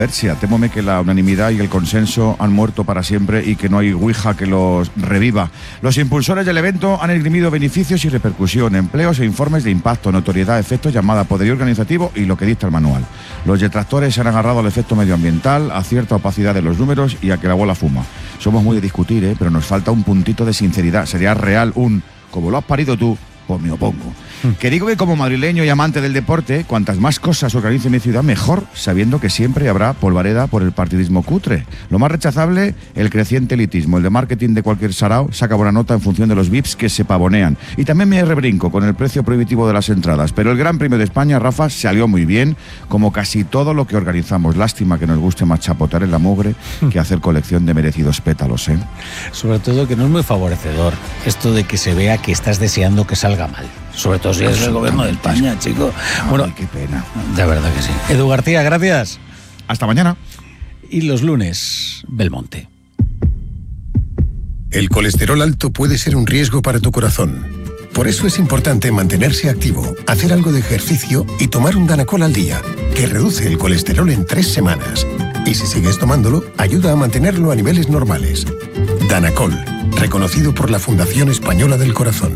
Témome que la unanimidad y el consenso han muerto para siempre y que no hay ouija que los reviva. Los impulsores del evento han esgrimido beneficios y repercusión, empleos e informes de impacto, notoriedad, efectos, llamada, poderío organizativo y lo que dicta el manual. Los detractores se han agarrado al efecto medioambiental, a cierta opacidad de los números y a que la bola fuma. Somos muy de discutir, pero nos falta un puntito de sinceridad. Sería real como lo has parido tú, pues me opongo. Que digo que como madrileño y amante del deporte, cuantas más cosas organice mi ciudad, mejor, sabiendo que siempre habrá polvareda por el partidismo cutre. Lo más rechazable, el creciente elitismo. El de marketing de cualquier sarao saca buena nota en función de los VIPs que se pavonean. Y también me rebrinco con el precio prohibitivo de las entradas. Pero el Gran Premio de España, Rafa, salió muy bien, como casi todo lo que organizamos. Lástima que nos guste más chapotar en la mugre que hacer colección de merecidos pétalos, ¿eh? Sobre todo que no es muy favorecedor esto de que se vea que estás deseando que salga mal. Sobre todo si es el gobierno de España, chico. Bueno, ay, qué pena. De verdad que sí. Edu García, gracias. Hasta mañana. Y los lunes, Belmonte. El colesterol alto puede ser un riesgo para tu corazón. Por eso es importante mantenerse activo, hacer algo de ejercicio y tomar un Danacol al día, que reduce el colesterol en 3 semanas. Y si sigues tomándolo, ayuda a mantenerlo a niveles normales. Danacol, reconocido por la Fundación Española del Corazón.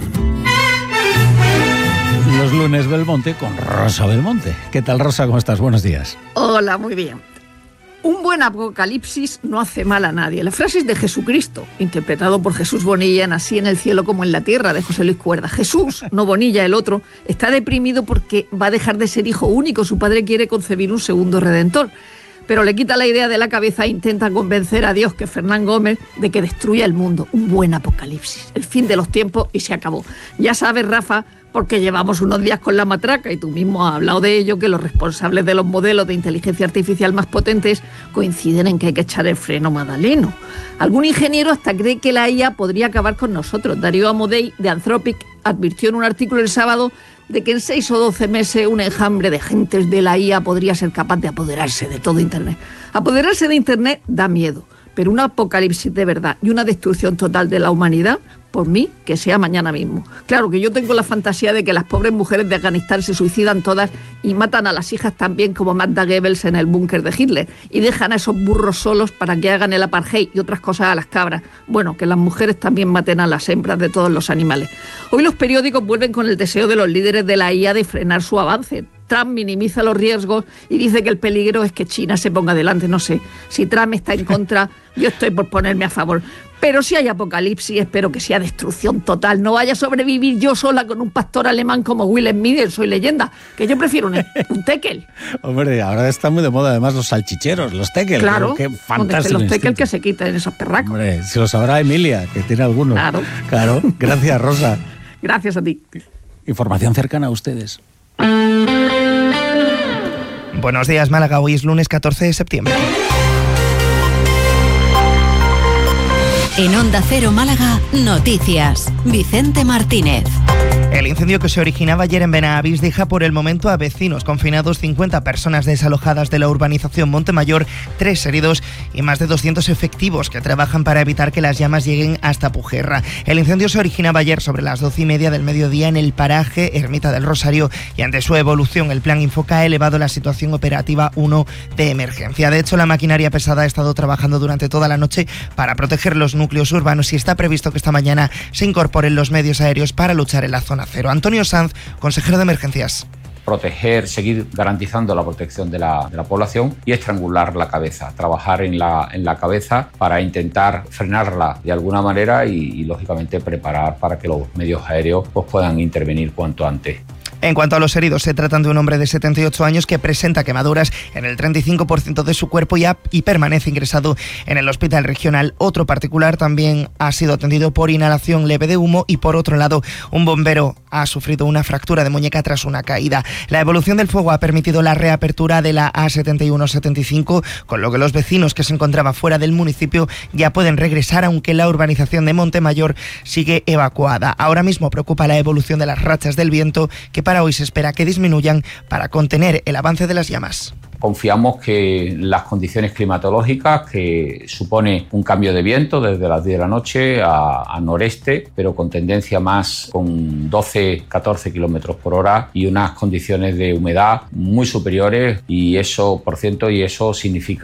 Los lunes Belmonte con Rosa Belmonte. ¿Qué tal, Rosa? ¿Cómo estás? Buenos días. Hola, muy bien. Un buen apocalipsis no hace mal a nadie. La frase es de Jesucristo, interpretado por Jesús Bonilla en Así en el cielo como en la tierra, de José Luis Cuerda. Jesús, no Bonilla, el otro, está deprimido porque va a dejar de ser hijo único. Su padre quiere concebir un segundo redentor, pero le quita la idea de la cabeza e intenta convencer a Dios, que es Fernán Gómez, de que destruya el mundo. Un buen apocalipsis. El fin de los tiempos y se acabó. Ya sabes, Rafa, porque llevamos unos días con la matraca y tú mismo has hablado de ello, que los responsables de los modelos de inteligencia artificial más potentes coinciden en que hay que echar el freno magdaleno. Algún ingeniero hasta cree que la IA podría acabar con nosotros. Darío Amodei, de Anthropic, advirtió en un artículo el sábado de que en 6 o 12 meses un enjambre de gentes de la IA podría ser capaz de apoderarse de todo Internet. Apoderarse de Internet da miedo, pero un apocalipsis de verdad y una destrucción total de la humanidad, por mí, que sea mañana mismo. Claro que yo tengo la fantasía de que las pobres mujeres de Afganistán se suicidan todas y matan a las hijas también, como Magda Goebbels en el búnker de Hitler, y dejan a esos burros solos para que hagan el apartheid y otras cosas a las cabras. Bueno, que las mujeres también maten a las hembras de todos los animales. Hoy los periódicos vuelven con el deseo de los líderes de la IA de frenar su avance. Trump minimiza los riesgos y dice que el peligro es que China se ponga delante. No sé, si Trump está en contra, yo estoy por ponerme a favor. Pero si hay apocalipsis, espero que sea destrucción total. No vaya a sobrevivir yo sola con un pastor alemán como Will Smith en Soy Leyenda, que yo prefiero un tekel. Hombre, ahora están muy de moda además los salchicheros, los tekel. Claro, qué fantástico. Los tekel que se quiten esos perracos. Hombre, si lo sabrá Emilia, que tiene algunos. Claro. Gracias, Rosa. Gracias a ti. Información cercana a ustedes. Buenos días, Málaga. Hoy es lunes 14 de septiembre. En Onda Cero Málaga, noticias. Vicente Martínez. El incendio que se originaba ayer en Benavís deja por el momento a vecinos confinados, 50 personas desalojadas de la urbanización Montemayor, 3 heridos y más de 200 efectivos que trabajan para evitar que las llamas lleguen hasta Pujerra. El incendio se originaba ayer sobre las 12:30 del mediodía en el paraje Ermita del Rosario y ante su evolución el plan Infoca ha elevado la situación operativa 1 de emergencia. De hecho, la maquinaria pesada ha estado trabajando durante toda la noche para proteger los núcleos urbanos y está previsto que esta mañana se incorporen los medios aéreos para luchar en la zona cero. Antonio Sanz, consejero de Emergencias. Proteger, seguir garantizando la protección de la población y estrangular la cabeza, trabajar en la cabeza para intentar frenarla de alguna manera y lógicamente preparar para que los medios aéreos puedan intervenir cuanto antes. En cuanto a los heridos, se tratan de un hombre de 78 años que presenta quemaduras en el 35% de su cuerpo y permanece ingresado en el hospital regional. Otro particular también ha sido atendido por inhalación leve de humo y, por otro lado, un bombero ha sufrido una fractura de muñeca tras una caída. La evolución del fuego ha permitido la reapertura de la A71-75, con lo que los vecinos que se encontraban fuera del municipio ya pueden regresar, aunque la urbanización de Montemayor sigue evacuada. Ahora mismo preocupa la evolución de las rachas del viento, que para hoy se espera que disminuyan para contener el avance de las llamas. confiamos que las condiciones climatológicas, que supone un cambio de viento desde las 10 de la noche a noreste, pero con tendencia más con 12-14 kilómetros por hora y unas condiciones de humedad muy superiores y eso significa